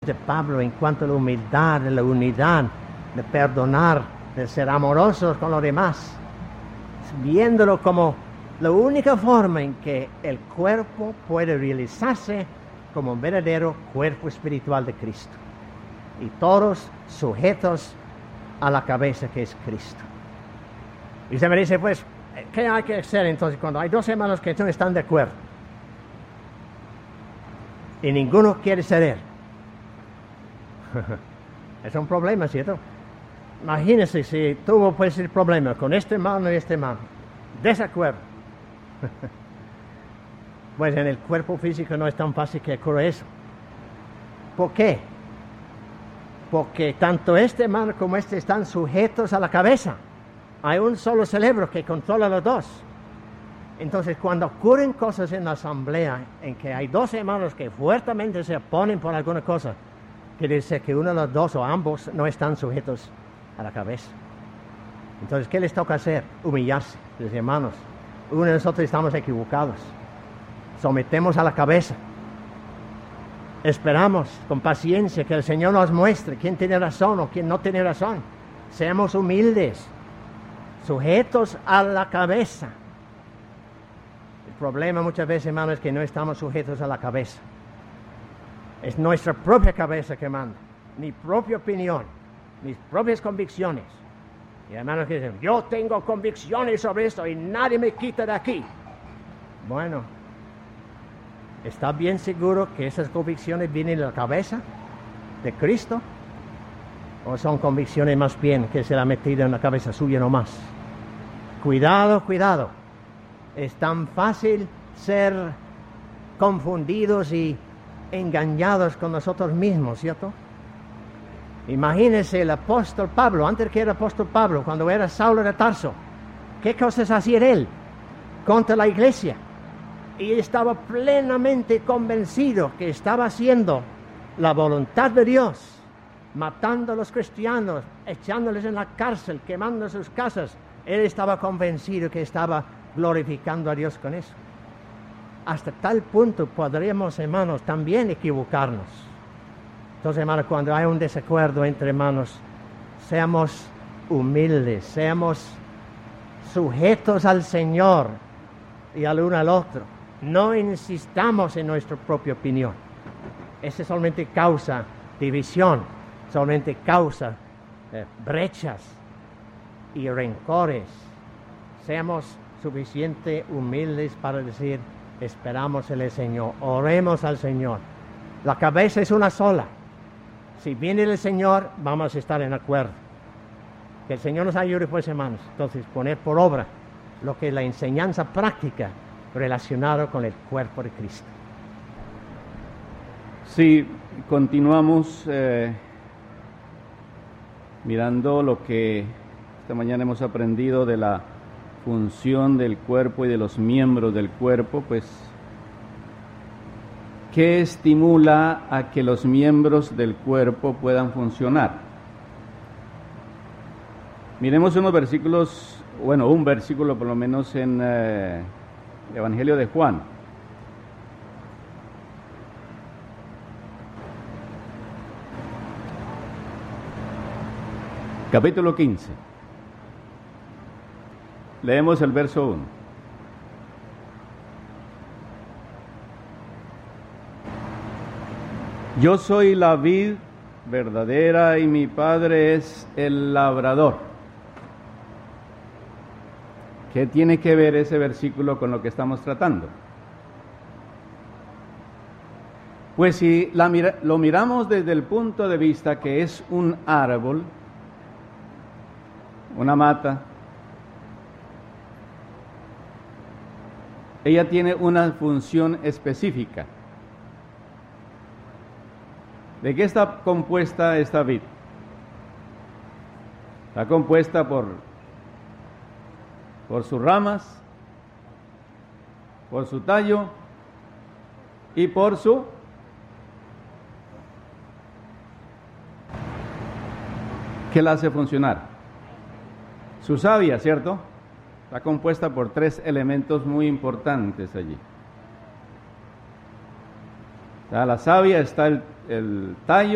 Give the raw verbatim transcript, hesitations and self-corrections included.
de Pablo en cuanto a la humildad, de la unidad, de perdonar, de ser amorosos con los demás, viéndolo como la única forma en que el cuerpo puede realizarse como un verdadero cuerpo espiritual de Cristo. Y todos sujetos a la cabeza que es Cristo. Y usted me dice, pues, ¿qué hay que hacer entonces cuando hay dos hermanos que no están de acuerdo? Y ninguno quiere ceder. Es un problema, ¿cierto? Imagínese si tuvo pues el problema con este hermano y este hermano. Desacuerdo. Pues en el cuerpo físico no es tan fácil que ocurra eso. ¿Por qué? Porque tanto este hermano como este están sujetos a la cabeza. Hay un solo cerebro que controla los dos. Entonces, cuando ocurren cosas en la asamblea en que hay dos hermanos que fuertemente se oponen por alguna cosa, quiere decir que uno de los dos o ambos no están sujetos a la cabeza. Entonces, ¿qué les toca hacer? Humillarse. Los hermanos, uno de nosotros estamos equivocados. Sometemos a la cabeza. Esperamos con paciencia que el Señor nos muestre quién tiene razón o quién no tiene razón. Seamos humildes, sujetos a la cabeza. El problema muchas veces, hermano, es que no estamos sujetos a la cabeza. Es nuestra propia cabeza que manda, mi propia opinión, mis propias convicciones. Y hermanos que dicen, yo tengo convicciones sobre esto y nadie me quita de aquí. Bueno, ¿está bien seguro que esas convicciones vienen de la cabeza de Cristo? ¿O son convicciones más bien que se la han metido en la cabeza suya nomás? Cuidado, cuidado. Es tan fácil ser confundidos y engañados con nosotros mismos, ¿cierto? Imagínense el apóstol Pablo, antes que era apóstol Pablo, cuando era Saulo de Tarso, ¿qué cosas hacía él contra la iglesia? Y estaba plenamente convencido que estaba haciendo la voluntad de Dios, matando a los cristianos, echándoles en la cárcel, quemando sus casas. Él estaba convencido que estaba glorificando a Dios con eso. Hasta tal punto podríamos, hermanos, también equivocarnos. Entonces, hermanos, cuando hay un desacuerdo entre hermanos, seamos humildes, seamos sujetos al Señor y al uno al otro. No insistamos en nuestra propia opinión. Eso solamente causa división, solamente causa eh, brechas y rencores. Seamos suficientemente humildes para decir, esperamos en el Señor, oremos al Señor. La cabeza es una sola. Si viene el Señor, vamos a estar en acuerdo. Que el Señor nos ayude, pues, hermanos. Entonces, poner por obra lo que es la enseñanza práctica relacionada con el cuerpo de Cristo. Sí, continuamos eh, mirando lo que esta mañana hemos aprendido de la función del cuerpo y de los miembros del cuerpo, pues, ¿qué estimula a que los miembros del cuerpo puedan funcionar? Miremos unos versículos, bueno, un versículo por lo menos en eh, el Evangelio de Juan. Capítulo quince. Leemos el verso uno. Yo soy la vid verdadera y mi Padre es el labrador. ¿Qué tiene que ver ese versículo con lo que estamos tratando? Pues si la mira, lo miramos desde el punto de vista que es un árbol, una mata, ella tiene una función específica. ¿De qué está compuesta esta vid? Está compuesta por, por sus ramas, por su tallo y por su ¿qué la hace funcionar? Su savia, ¿cierto? Está compuesta por tres elementos muy importantes allí. Está la savia, está el, el tallo